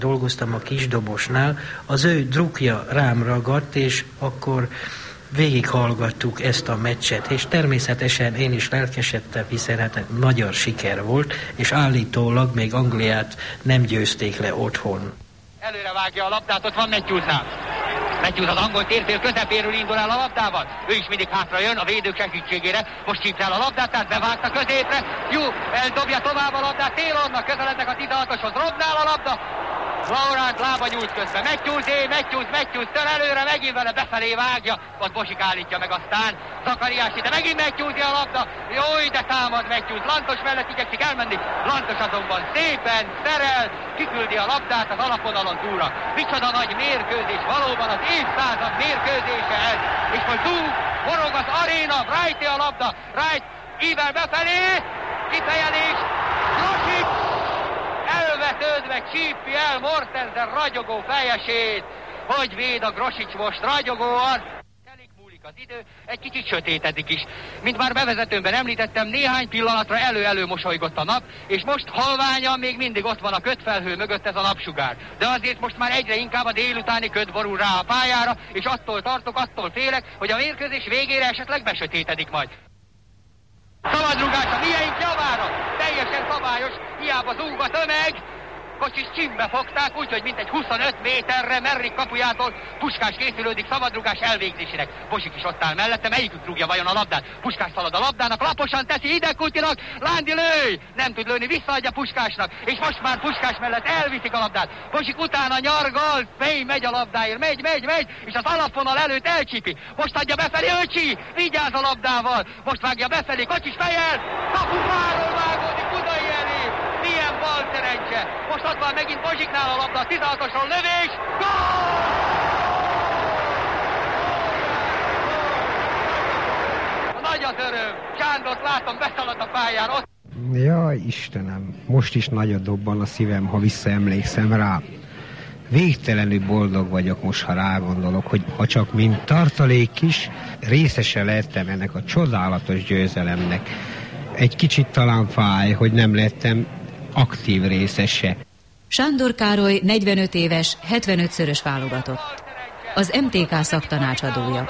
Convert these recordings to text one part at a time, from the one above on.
Dolgoztam a kisdobosnál, az ő drukja rám ragadt, és akkor végighallgattuk ezt a meccset, és természetesen én is lelkesedtem, hiszen hát magyar siker volt, és állítólag még Angliát nem győzték le otthon. Előre vágja a labdát, ott van Matthewsnál. Matthews az angol térfél közepéről indul el a labdával. Ő is mindig hátra jön a védők segítségére. Most csípte el a labdát, tehát bevágta középre. Jó, eldobja tovább a labdát. Taylornak közelednek a 16-oshoz. Robnál a labda. Laurent lába nyújt közben. Matthews től előre, megint vele befelé vágja. Ott Bosik állítja meg aztán. Zakariás ide, megint Matthews a labda. Jaj, de támad Matthews. Lantos mellett igyekszik elmenni. Lantos azonban szépen szerel, kiküldi a labdát az alapvonalon túlra. Micsoda nagy mérkőzés, valóban az évszázad mérkőzése ez. És most forog az aréna, Wright a labda. Wright ível befelé, kifejelés, Grosich elvetődve csípi el Mortensen ragyogó fejesét. Hogy véd a Grosich most ragyogóan. Múlik az idő, egy kicsit sötétedik is. Mint már bevezetőmben említettem, néhány pillanatra elő-elő mosolygott a nap, és most halványan még mindig ott van a ködfelhő mögött ez a napsugár. De azért most már egyre inkább a délutáni köd borul rá a pályára, és attól félek, hogy a mérkőzés végére esetleg besötétedik majd. Szabadrugás a miénk javára, teljesen szabályos, hiába zúg a tömeg. Kocsis csimbe fogták, úgyhogy mintegy 25 méterre Merrik kapujától Puskás készülődik szabadrugás elvégzésének. Bosik is ott áll mellette, melyikük rúgja vajon a labdát? Puskás szalad a labdának, laposan teszi Hidegkutinak, Lándi lőj! Nem tud lőni, visszaadja Puskásnak, és most már Puskás mellett elviszik a labdát. Bosik utána nyargal, megy a labdáért, megy, és az alapvonal előtt elcsípi. Most adja befelé, Öcsi, vigyáz a labdával, most vágja befelé, Kocsis fejjel, kapufáról vágódik Budai elé. Milyen bal szerencse! Most ott van megint Bozsiknál a labda, 16-oson lövés! Gól! Nagy az öröm! Sándort látom, beszalad a pályán, ott... Jaj, Istenem, most is nagyot dobban a szívem, ha visszaemlékszem rá. Végtelenül boldog vagyok most, ha rágondolok, hogy ha csak mint tartalék is részese lettem ennek a csodálatos győzelemnek. Egy kicsit talán fáj, hogy nem lettem aktív részese. Sándor Károly 45 éves, 75-szörös válogatott. Az MTK szaktanácsadója.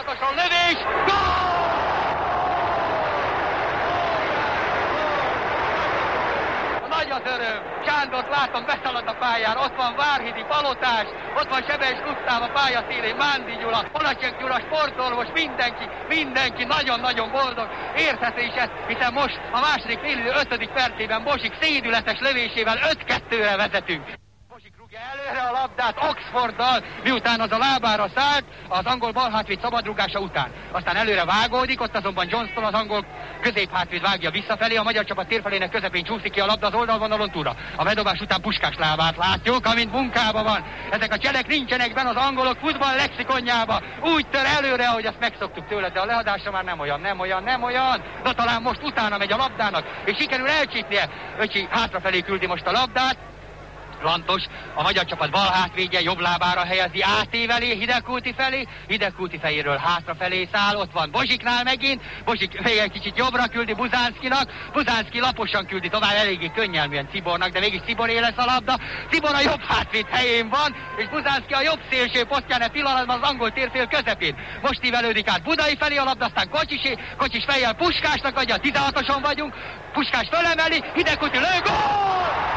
Nagy az öröm! Sándort látom, beszalad a pályán, ott van Várhidi Palotás, ott van Sebes Gusztáv a pályaszélén, Mándi Gyula, Polacsek Gyula, sportolvos, mindenki nagyon-nagyon boldog. Érthető is ez, hiszen most a második félidő 5. percében Bosik szédületes lövésével 5-2-re vezetünk. Bosik rúgja előre a labdát Oxforddal, miután az a lábára szállt az angol balhátvéd szabadrúgása után. Aztán előre vágódik, ott azonban Johnston az angol középhátvéd vágja visszafelé, a magyar csapat térfelének közepén csúszik ki a labda az oldalvonalon túlra. A bedobás után Puskás lábát látjuk, amint munkában van. Ezek a cselek nincsenek benne az angolok futball lexikonjába. Úgy tör előre, ahogy azt megszoktuk tőle, de a leadásra már nem olyan. De talán most utána megy a labdának, és sikerül elcsípnie. Öcsi hátrafelé küldi most a labdát. Lantos, a magyar csapat bal hátvédje jobb lábára helyezi, átévelé Hidegkuti felé, Hidegkuti fejéről hátrafelé száll, ott van Bozsiknál megint, Bozsik egy kicsit jobbra küldi Buzánszkinak, Buzánszki laposan küldi tovább, eléggé könnyelműen Cibornak, de mégis Ciboré lesz a labda, Cibor a jobb hátvéd helyén van, és Buzánszki a jobb szélső posztján e pillanatban az angol térfél közepén. Most ívelődik át Budai felé a labda, aztán Kocsisé, Kocsis fejjel Puskásnak adja, 16-oson vagyunk, Puskás fölemeli, Hidegkuti lő, gól!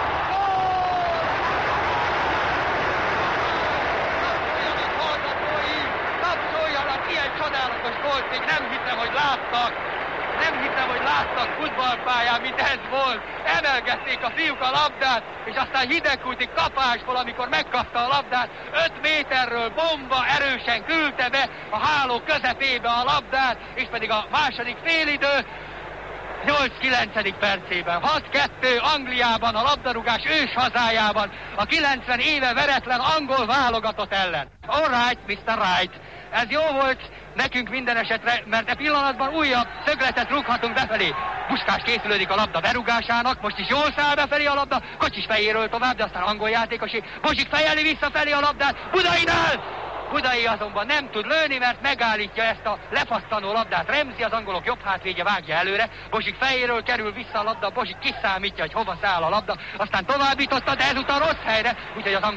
Csodálatos gólt, még nem hittem, hogy láttak futballpályán, mint ez volt. Emelgették a fiúk a labdát, és aztán Hidegkuti kapásból, amikor megkapta a labdát, 5 méterről bomba erősen küldte be a háló közepébe a labdát, és pedig a második félidő 8-9. percében. 6-2 Angliában, a labdarúgás ős hazájában, a 90 éve veretlen angol válogatott ellen. All right, Mr. Wright. Ez jó volt nekünk minden esetre, mert e pillanatban újabb szögletet rúghatunk befelé. Puskás készülődik a labda berúgásának, most is jól száll befelé a labda, Kocsis fejéről tovább, de aztán angol játékosé. Bozsik fejeli visszafelé a labdát, Budainál! Budai azonban nem tud lőni, mert megállítja ezt a lepattanó labdát. Remzi, az angolok jobb hátvédje vágja előre. Bozsik fejéről kerül vissza a labda, Bozsik kiszámítja, hogy hova száll a labda. Aztán továbbította, de ezúttal rossz helyre, úgyhogy az